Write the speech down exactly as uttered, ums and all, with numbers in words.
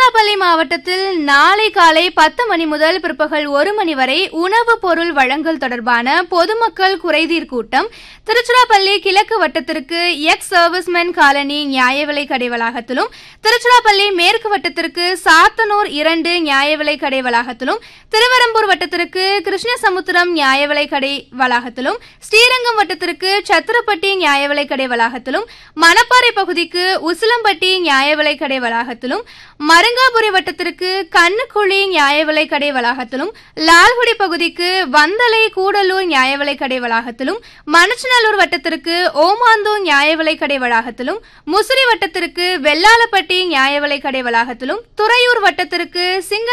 திருச்சிராப்பள்ளி மாவட்டத்தில் நாளை காலை பத்து மணி முதல் பிற்பகல் ஒரு மணி வரை உணவுப் பொருள் வழங்கல் தொடர்பான பொதுமக்கள் குறைதீர் கூட்டம் திருச்சிராப்பள்ளி கிழக்கு வட்டத்திற்கு எக்ஸ் சர்வீஸ்மென் காலனி நியாய விலைக் கடை வளாகத்திலும், திருச்சிராப்பள்ளி மேற்கு வட்டத்திற்கு சாத்தனூர் இரண்டு நியாய விலைக் கடை வளாகத்திலும், திருவரம்பூர் வட்டத்திற்கு கிருஷ்ணசமுத்திரம் நியாய விலைக் கடை வளாகத்திலும், ஸ்ரீரங்கம் வட்டத்திற்கு சத்திரப்பட்டி நியாய விலைக் கடை வளாகத்திலும், மணப்பாறை பகுதிக்கு உசிலம்பட்டி நியாய விலைக் கடை வளாகத்திலும், மருங்காபுரி வட்டத்திற்கு கண்ணுக்குழி நியாய விலைக் கடை வளாகத்திலும், லால்குடி பகுதிக்கு வந்தலை கூடலூர் நியாய விலைக் கடை வளாகத்திலும், மணச்சநல்லூர் வட்டத்திற்கு ஓமாந்தூர் நியாய விலைக் கடை வளாகத்திலும், முசிறி வட்டத்திற்கு வெள்ளாளப்பட்டி நியாய விலைக் கடை வளாகத்திலும், துறையூர் வட்டத்திற்கு சிங்க